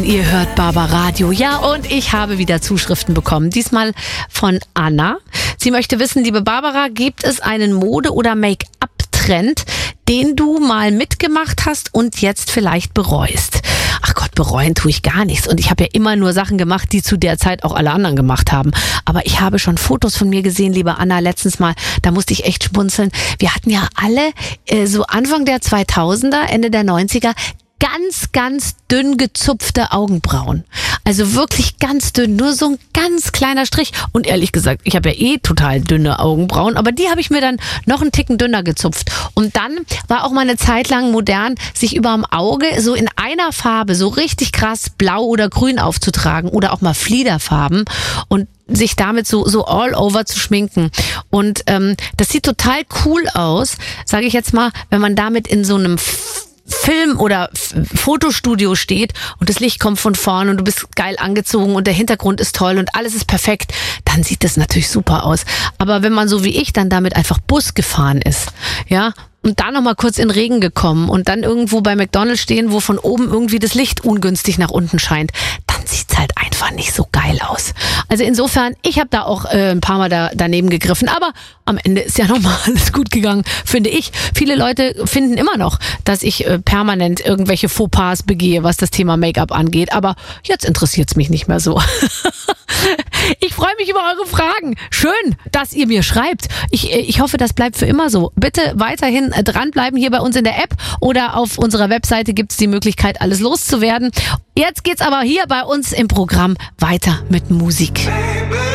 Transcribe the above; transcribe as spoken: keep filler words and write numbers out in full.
Ihr hört Barbaradio. Ja, und ich habe wieder Zuschriften bekommen. Diesmal von Anna. Sie möchte wissen, liebe Barbara, gibt es einen Mode- oder Make-up-Trend, den du mal mitgemacht hast und jetzt vielleicht bereust? Ach Gott, bereuen tue ich gar nichts. Und ich habe ja immer nur Sachen gemacht, die zu der Zeit auch alle anderen gemacht haben. Aber ich habe schon Fotos von mir gesehen, liebe Anna, letztens mal, da musste ich echt schmunzeln. Wir hatten ja alle äh, so Anfang der zweitausender, Ende der neunziger, ganz, ganz dünn gezupfte Augenbrauen. Also wirklich ganz dünn, nur so ein ganz kleiner Strich. Und ehrlich gesagt, ich habe ja eh total dünne Augenbrauen, aber die habe ich mir dann noch einen Ticken dünner gezupft. Und dann war auch mal eine Zeit lang modern, sich überm Auge so in einer Farbe so richtig krass blau oder grün aufzutragen oder auch mal Fliederfarben und sich damit so so all over zu schminken. Und ähm, das sieht total cool aus, sage ich jetzt mal, wenn man damit in so einem Film- oder F- Fotostudio steht und das Licht kommt von vorne und du bist geil angezogen und der Hintergrund ist toll und alles ist perfekt, dann sieht das natürlich super aus. Aber wenn man so wie ich dann damit einfach Bus gefahren ist, ja, und da nochmal kurz in den Regen gekommen und dann irgendwo bei McDonald's stehen, wo von oben irgendwie das Licht ungünstig nach unten scheint, dann sieht's halt einfach nicht so geil aus. Also insofern, ich habe da auch äh, ein paar Mal da, daneben gegriffen, aber am Ende ist ja nochmal alles gut gegangen, finde ich. Viele Leute finden immer noch, dass ich äh, permanent irgendwelche Fauxpas begehe, was das Thema Make-up angeht, aber jetzt interessiert's mich nicht mehr so. Ich freue mich über eure Fragen. Schön, dass ihr mir schreibt. Ich, ich hoffe, das bleibt für immer so. Bitte weiterhin dranbleiben hier bei uns in der App oder auf unserer Webseite gibt es die Möglichkeit, alles loszuwerden. Jetzt geht's aber hier bei uns im Programm weiter mit Musik.